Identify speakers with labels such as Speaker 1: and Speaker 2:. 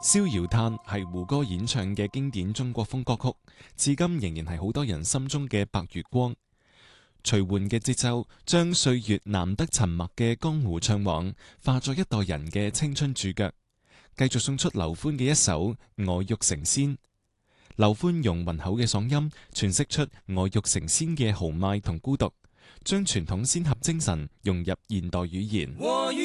Speaker 1: 逍遙嘆係胡歌演唱嘅經典中國風歌曲，至今仍然係好多人心中嘅白月光。徐緩嘅節奏將歲月難得沉默嘅江湖唱往化作一代人嘅青春主角。繼續送出劉歡嘅一首《我欲成仙》。劉歡用渾厚嘅嗓音詮釋出我欲成仙嘅豪邁同孤獨，將傳統仙俠精神融入現代語言。